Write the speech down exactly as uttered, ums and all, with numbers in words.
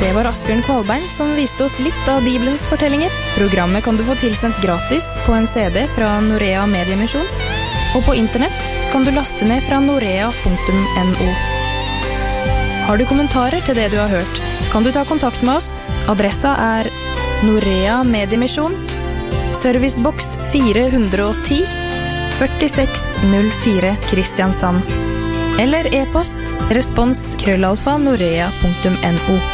Det var Asbjørn Kvalbein som viste oss litt av Bibelens fortellinger. Programmet kan du få tilsendt gratis på en C D fra Norea Mediemisjon, og på internett kan du laste ned fra norea punktum no. Har du kommentarer til det du har hørt, kan du ta kontakt med oss. Adressa er Norea Mediemisjon, servicebox fire hundre og ti, førtiseks null fire Kristiansand. Eller e-post respons krøllalfa norea punktum no.